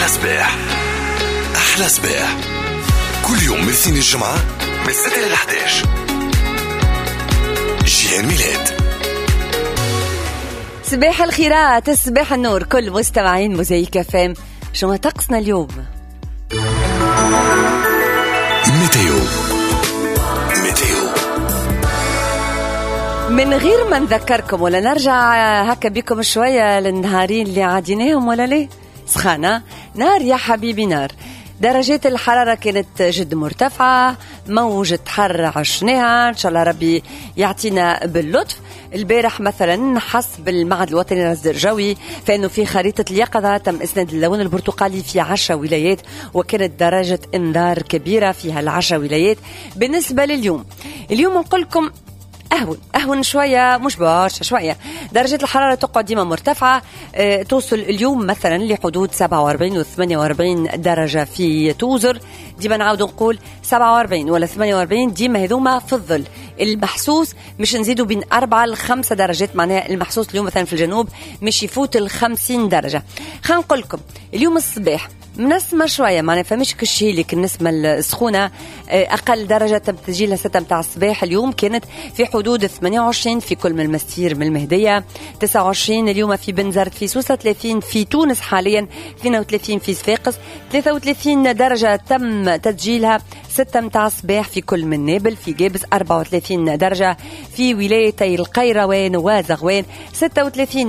أحلى صباح. أحلى صباح كل يوم من الاثنين الجمعة من 6 إلى 11. جيان ميلاد. صباح الخيرات، صباح النور كل مستمعين موزايك FM. شو طقسنا اليوم؟ ميتيو. من غير ما نذكركم ولا نرجع هكا بكم شوية للنهارين اللي عاديناهم ولا ليه؟ سخانة نار يا حبيبي نار. درجات الحرارة كانت جد مرتفعة، موجة حر عشناها، إن شاء الله ربي يعطينا باللطف. البارح مثلا حسب المعهد الوطني للرصد الجوي فإنه في خريطة اليقظة تم إسناد اللون البرتقالي في 10 ولايات، وكانت درجة إنذار كبيرة فيها 10 ولايات. بالنسبة لليوم، اليوم نقول لكم أهون شوية، مش برشا شوية. درجة الحرارة تقعد ديما مرتفعة، توصل اليوم مثلا لحدود 47 و 48 درجة في توزر. ديما نعاود نقول 47 ولا 48 ديما هذوما في الظل. المحسوس مش نزيدوا بين 4 ل 5 درجات، معناها المحسوس اليوم مثلا في الجنوب مش يفوت 50 درجة. خلينا نقول لكم اليوم الصباح منسمة شوية، ما نفهمش كشيلك النسمة السخونة. أقل درجة تم تسجيلها 6 متاع الصباح اليوم كانت في حدود 28 في كل من المستير من المهدية، 29 اليوم في بنزرت في سوسة، 30 في تونس حاليا، 32 في صفاقس، 33 درجة تم تسجيلها 6 متاع الصباح في كل من نابل، في جابس 34 درجة في ولايتي القيروان وزغوان، 36